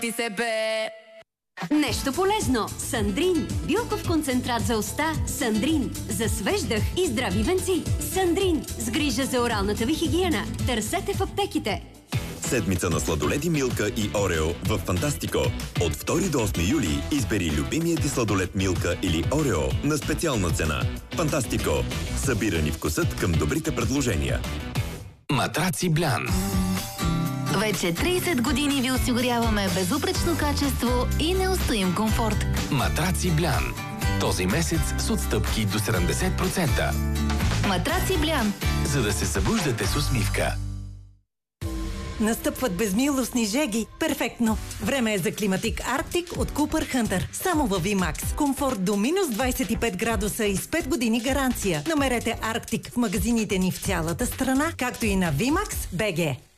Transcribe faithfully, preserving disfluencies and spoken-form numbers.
Ти се бе! Нещо полезно. Сандрин. Билков концентрат за уста. Сандрин. За свеж дъх и здрави венци. Сандрин. С грижа за оралната ви хигиена. Търсете в аптеките. Седмица на сладоледи Милка и Орео в Фантастико. От втори до осми юли избери любимия ти сладолед Милка или Орео на специална цена. Фантастико. Събирани вкусът към добрите предложения. Матраци Блян. Вече трийсет години ви осигуряваме безупречно качество и неустоим комфорт. Матраци Блян. Този месец с отстъпки до седемдесет процента. Матраци Блян. За да се събуждате с усмивка. Настъпват безмилостни жеги. Перфектно! Време е за климатик Арктик от Купър Хънтър. Само във VMAX. Комфорт до минус двадесет и пет градуса и с пет години гаранция. Намерете Арктик в магазините ни в цялата страна, както и на VMAX точка би джи.